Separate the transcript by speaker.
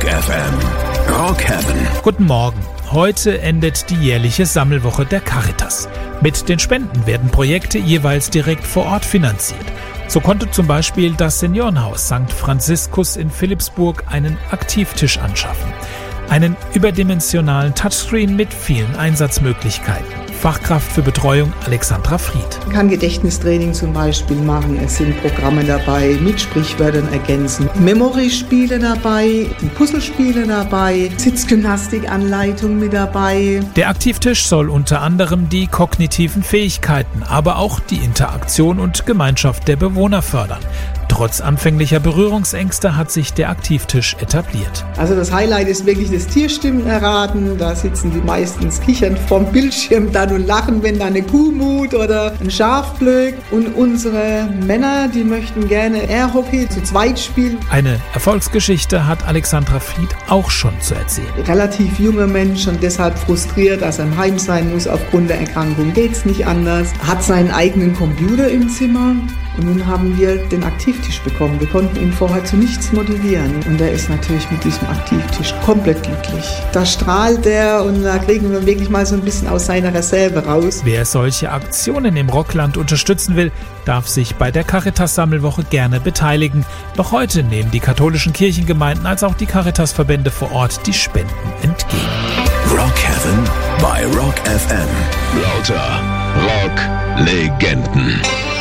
Speaker 1: FM. Rock Heaven.
Speaker 2: Guten Morgen. Heute endet die jährliche Sammelwoche der Caritas. Mit den Spenden werden Projekte jeweils direkt vor Ort finanziert. So konnte zum Beispiel das Seniorenhaus St. Franziskus in Philippsburg einen Aktivtisch anschaffen. Einen überdimensionalen Touchscreen mit vielen Einsatzmöglichkeiten. Fachkraft für Betreuung Alexandra Fried.
Speaker 3: Man kann Gedächtnistraining zum Beispiel machen. Es sind Programme dabei, mit Sprichwörtern ergänzen. Memory-Spiele dabei, Puzzlespiele dabei, Sitzgymnastikanleitung mit dabei.
Speaker 2: Der Aktivtisch soll unter anderem die kognitiven Fähigkeiten, aber auch die Interaktion und Gemeinschaft der Bewohner fördern. Trotz anfänglicher Berührungsängste hat sich der Aktivtisch etabliert.
Speaker 3: Also das Highlight ist wirklich das Tierstimmen erraten. Da sitzen die meistens kichernd vorm Bildschirm dann und lachen, wenn da eine Kuh mut oder ein Schaf blökt. Und unsere Männer, die möchten gerne Airhockey zu zweit spielen.
Speaker 2: Eine Erfolgsgeschichte hat Alexandra Fried auch schon zu erzählen.
Speaker 3: Relativ junger Mensch und deshalb frustriert, dass er im Heim sein muss. Aufgrund der Erkrankung geht's nicht anders. Hat seinen eigenen Computer im Zimmer. Und nun haben wir den Aktivtisch bekommen. Wir konnten ihn vorher zu nichts motivieren. Und er ist natürlich mit diesem Aktivtisch komplett glücklich. Da strahlt er und da kriegen wir wirklich mal so ein bisschen aus seiner Reserve raus.
Speaker 2: Wer solche Aktionen im Rockland unterstützen will, darf sich bei der Caritas-Sammelwoche gerne beteiligen. Noch heute nehmen die katholischen Kirchengemeinden als auch die Caritas-Verbände vor Ort die Spenden entgegen.
Speaker 1: Rock Heaven bei Rock FM. Lauter Rock-Legenden.